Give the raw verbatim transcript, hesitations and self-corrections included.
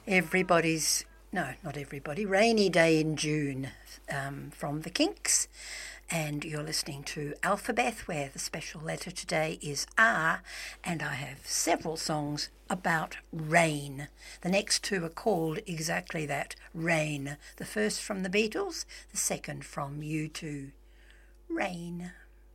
Everybody's, no, not everybody, Rainy Day in June um, from the Kinks. And you're listening to Alphabeth, where the special letter today is R, and I have several songs about rain. The next two are called exactly that, Rain. The first from the Beatles, the second from U two. Rain.